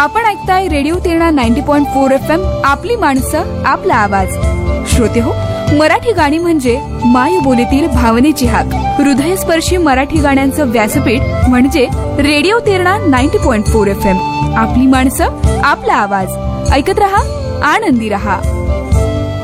आपण ऐकताय radio Terna 90.4 FM, आपली माणसं आपला आवाज. श्रोते हो, मराठी गाणी म्हणजे मायबोलीतील भावनेची हाक. हृदयस्पर्शी मराठी गाण्यांचं व्यासपीठ म्हणजे रेडिओ तेरणा 90.4 FM, आपली माणसं आपला आवाज. ऐकत रहा, आनंदी रहा.